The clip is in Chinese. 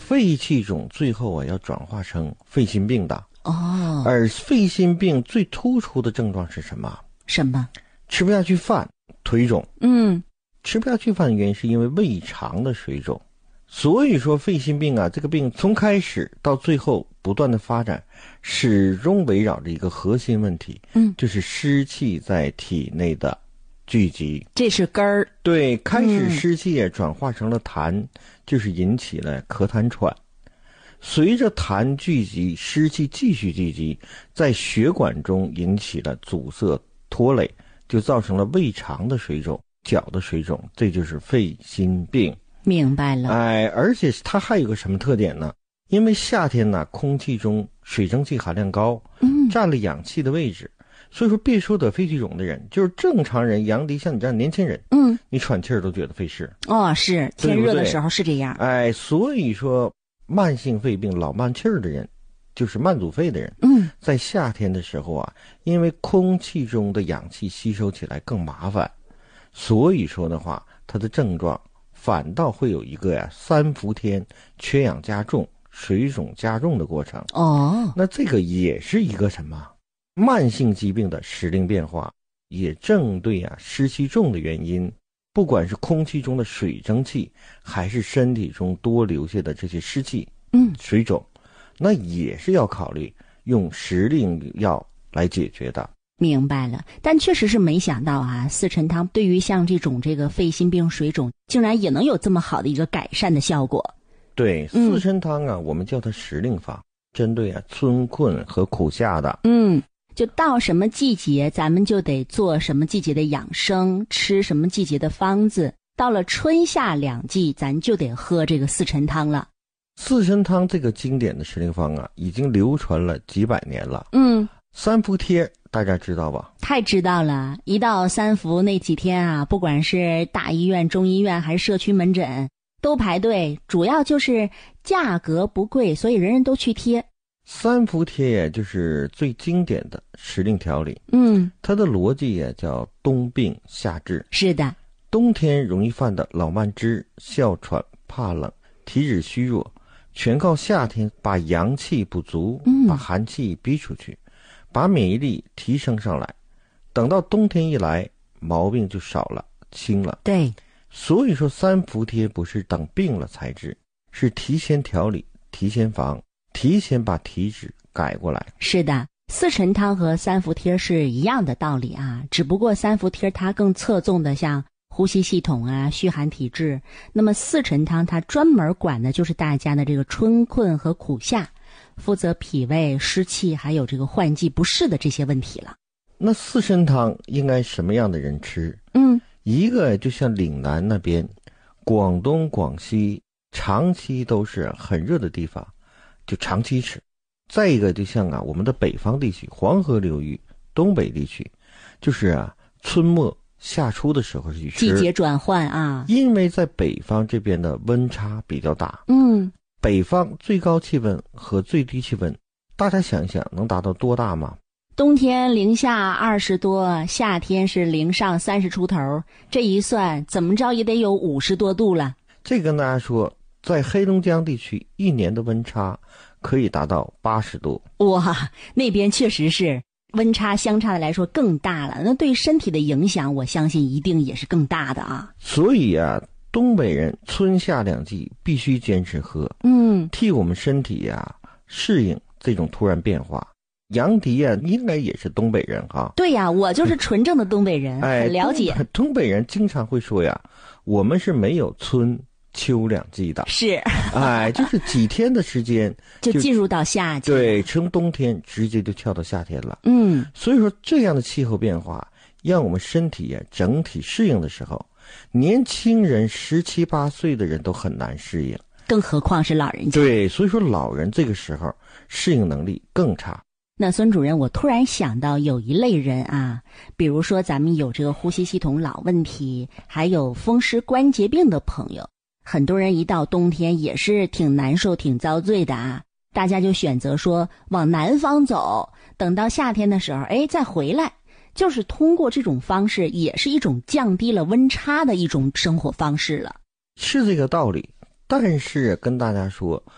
肺气肿最后要转化成肺心病的。 哦， 而肺心病最突出的症状是什么？ 什么？ 吃不下去饭，腿肿。吃不下去饭的原因是因为胃肠的水肿。所以说肺心病这个病从开始到最后不断的发展，始终围绕着一个核心问题，就是湿气在体内的聚集， 这是根儿。 对，开始湿气也转化成了痰，就是引起了咳痰喘。随着痰聚集，湿气继续聚集，在血管中引起了阻塞拖累，就造成了胃肠的水肿、脚的水肿，这就是肺心病。 明白了。 而且它还有个什么特点呢？因为夏天呢，空气中水蒸气含量高，占了氧气的位置，所以说别说得肺气肿的人，就是正常人，阳迪像你这样年轻人，你喘气儿都觉得费事。 是天热的时候是这样。 所以说慢性肺病老慢气儿的人，就是慢阻肺的人，在夏天的时候因为空气中的氧气吸收起来更麻烦，所以说的话，它的症状反倒会有一个三伏天缺氧加重、水肿加重的过程。那这个也是一个什么慢性疾病的时令变化，也正对湿气重的原因。不管是空气中的水蒸气，还是身体中多留下的这些湿气，水肿，那也是要考虑用时令药来解决的。 明白了。但确实是没想到四陈汤对于像这个肺心病水肿，竟然也能有这么好的一个改善的效果。 对，四陈汤我们叫它时令法，针对春困和苦夏的。 就到什么季节咱们就得做什么季节的养生，吃什么季节的方子，到了春夏两季咱就得喝这个四陈汤了。 四陈汤这个经典的时令方已经流传了几百年了。三伏贴大家知道吧？太知道了。一到三伏那几天不管是大医院、中医院还是社区门诊都排队，主要就是价格不贵，所以人人都去贴。 三伏贴就是最经典的时令调理。它的逻辑叫冬病夏治。是的，冬天容易犯的老慢支、哮喘、怕冷、体质虚弱，全靠夏天把阳气不足，把寒气逼出去，把免疫力提升上来，等到冬天一来，毛病就少了，轻了。对，所以说三伏贴不是等病了才治，是提前调理、提前防，提前把体质改过来。是的，四陈汤和三伏贴是一样的道理只不过三伏贴它更侧重的像呼吸系统虚寒体质，那么四陈汤它专门管的就是大家的这个春困和苦夏，负责脾胃、湿气还有这个换季不适的这些问题了。那四陈汤应该什么样的人吃？一个就像岭南那边，广东、广西长期都是很热的地方，就长期吃。再一个就像我们的北方地区，黄河流域、东北地区，就是春末夏初的时候去吃，季节转换因为在北方这边的温差比较大。北方最高气温和最低气温，大家想一想能达到多大吗？冬天零下20多，夏天是零上30出头，这一算怎么着也得有50多度了。这跟大家说，在黑龙江地区一年的温差可以达到80度。哇，那边确实是温差相差的来说更大了，那对身体的影响我相信一定也是更大的所以东北人春夏两季必须坚持喝，替我们身体适应这种突然变化。杨迪应该也是东北人对呀，我就是纯正的东北人，很了解。东北人经常会说我们是没有春秋两季的，是就是几天的时间就进入到夏季，对，从冬天直接就跳到夏天了。所以说这样的气候变化让我们身体整体适应的时候，年轻人17、18岁的人都很难适应，更何况是老人家。对，所以说老人这个时候适应能力更差。那孙主任，我突然想到有一类人比如说咱们有这个呼吸系统老问题，还有风湿关节病的朋友，很多人一到冬天也是挺难受挺遭罪的大家就选择说往南方走，等到夏天的时候再回来，就是通过这种方式也是一种降低了温差的一种生活方式了。是这个道理，但是跟大家说